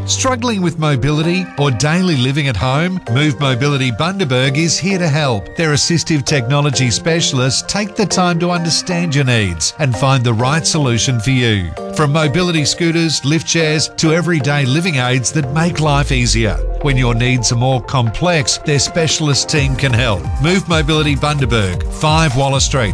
Struggling with mobility or daily living at home? Move Mobility Bundaberg is here to help. Their assistive technology specialists take the time to understand your needs and find the right solution for you. From mobility scooters, lift chairs to everyday living aids that make life easier. When your needs are more complex, their specialist team can help. Move Mobility Bundaberg, 5 Waller Street,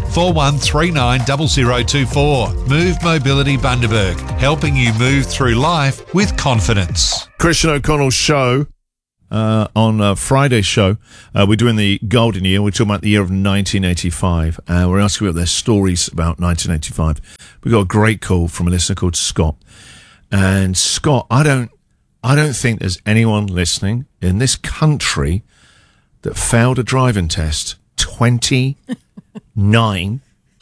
41390024. Move Mobility Bundaberg, helping you move through life with confidence. Christian O'Connell's show, on Friday's show, we're doing the golden year. We're talking about the year of 1985. We're asking about their stories about 1985. We got a great call from a listener called Scott. And Scott, I don't think there's anyone listening in this country that failed a driving test 29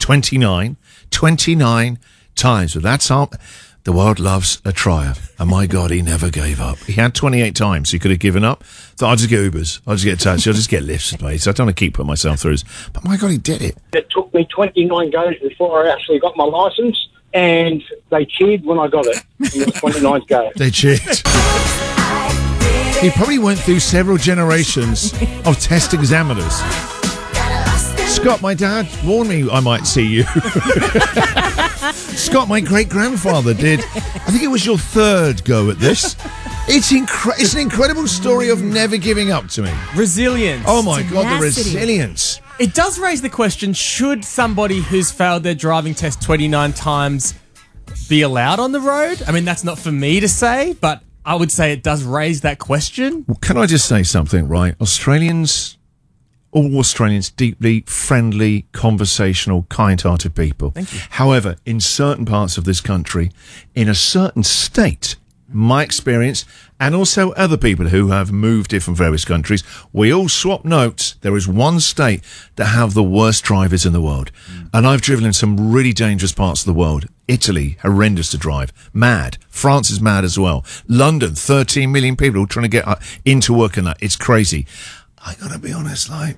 times. But that's all. The world loves a trier. And my God, he never gave up. He had 28 times. He could have given up. Thought, I'll just get Ubers. I'll just get taxis. I'll just get lifts, please. I don't want to keep putting myself through this. But my God, he did it. It took me 29 goes before I actually got my licence, and they cheered when I got it on the 29th go. They cheered. He probably went through several generations of test examiners. Scott, my dad warned me I might see you. Scott, my great-grandfather did. I think it was your third go at this. It's an incredible story of never giving up to me. Resilience. Oh, my God, the resilience. It does raise the question, should somebody who's failed their driving test 29 times be allowed on the road? I mean, that's not for me to say, but I would say it does raise that question. Well, can I just say something, right? All Australians, deeply friendly, conversational, kind-hearted people. Thank you. However, in certain parts of this country, in a certain state, my experience, and also other people who have moved here from various countries, we all swap notes. There is one state that have the worst drivers in the world. And I've driven in some really dangerous parts of the world. Italy, horrendous to drive. Mad. France is mad as well. London, 13 million people all trying to get into work and that. It's crazy. I gotta be honest, like,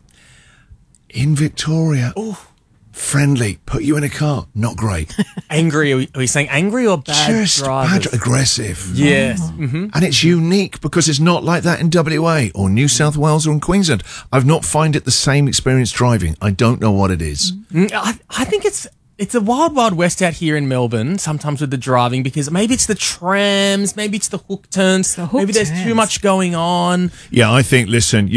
in Victoria, friendly, put you in a car, not great. Angry, are we saying angry or bad Just drivers? bad, aggressive. Yes. Mm-hmm. And it's unique because it's not like that in WA or New South Wales or in Queensland. I've not find it the same experience driving. I don't know what it is. I think it's a wild, wild west out here in Melbourne, sometimes with the driving, because maybe it's the trams, maybe it's the hook turns, maybe there's too much going on. Yeah, I think, listen,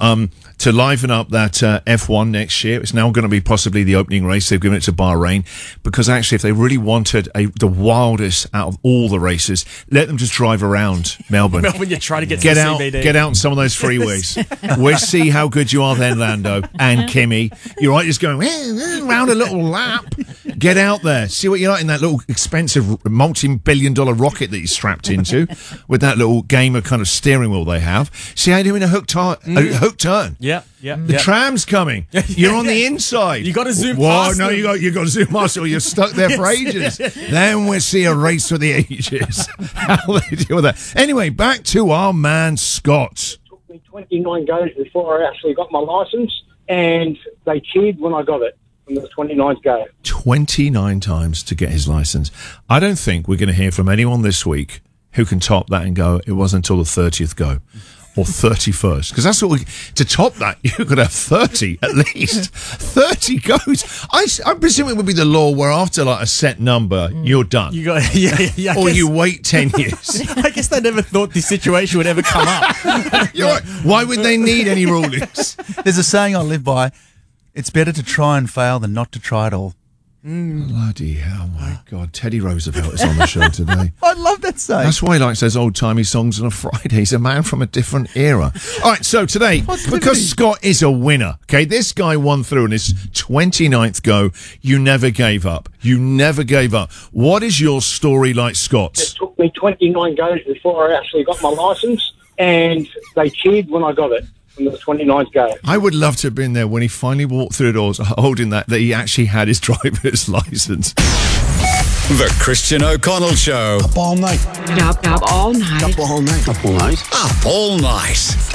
to liven up that F1 next year, it's now going to be possibly the opening race. They've given it to Bahrain because actually if they really wanted the wildest out of all the races, let them just drive around Melbourne. Melbourne, you try to get out, CBD. Get out on some of those freeways. We'll see how good you are then, Lando and Kimmy. You're right, just going round a little lap. Get out there. See what you're like in that little expensive multi-billion-dollar rocket that you're strapped into with that little gamer kind of steering wheel they have. See how you're doing a hook turn. Yeah. The tram's coming. You're on the inside. You got to zoom Whoa, past no, them. you got to zoom past or you're stuck there for ages. Then we'll see a race for the ages. How they deal with that. Anyway, back to our man Scott. It took me 29 goes before I actually got my licence, and they cheered when I got it on the 29th go. 29 times to get his license. I don't think we're going to hear from anyone this week who can top that and go, it wasn't until the 30th go. Or 31st. Because that's what to top that, you could have 30 at least. 30 goes. I presume it would be the law where after like a set number, you're done. You got, yeah. Or you wait 10 years. I guess they never thought this situation would ever come up. You're right. Why would they need any rulings? There's a saying I live by, it's better to try and fail than not to try at all. Bloody hell, my God. Teddy Roosevelt is on the show today. I love that saying. That's why he likes those old-timey songs on a Friday. He's a man from a different era. All right, so today, because Scott is a winner, okay, this guy won through in his 29th go. You never gave up. You never gave up. What is your story like, Scott's? It took me 29 goes before I actually got my licence, and they cheered when I got it on the 29th go. I would love to have been there when he finally walked through the doors holding that he actually had his driver's license. The Christian O'Connell Show. Up all night. Up all night. Up all night. Up all night. Up all night.